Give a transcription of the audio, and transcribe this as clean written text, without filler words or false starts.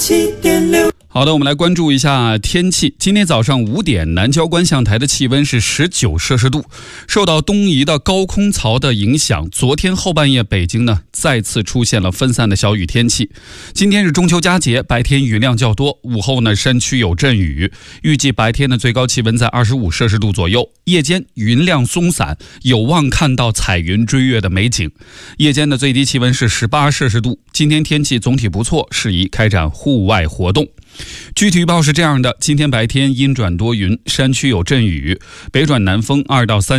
87.6。 好的，我们来关注一下天气。今天早上5点，南郊观象台的气温是19摄氏度。受到东移的高空槽的影响，昨天后半夜北京呢再次出现了分散的小雨天气。今天是中秋佳节，白天雨量较多，午后呢山区有阵雨。预计白天的最高气温在25摄氏度左右，夜间云量松散，有望看到彩云追月的美景。夜间的最低气温是18摄氏度。今天天气总体不错，适宜开展户外活动。具体预报是这样的：今天白天阴转多云，山区有阵雨，北转南风2到3